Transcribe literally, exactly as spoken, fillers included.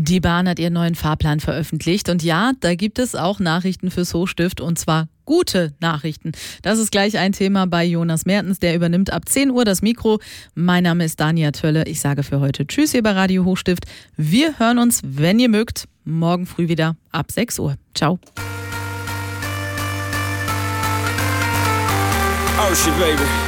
Die Bahn hat ihren neuen Fahrplan veröffentlicht und ja, da gibt es auch Nachrichten fürs Hochstift und zwar gute Nachrichten. Das ist gleich ein Thema bei Jonas Mertens, der übernimmt ab zehn Uhr das Mikro. Mein Name ist Dania Tölle. Ich sage für heute Tschüss hier bei Radio Hochstift. Wir hören uns, wenn ihr mögt, morgen früh wieder ab sechs Uhr. Ciao. Oh shit, baby.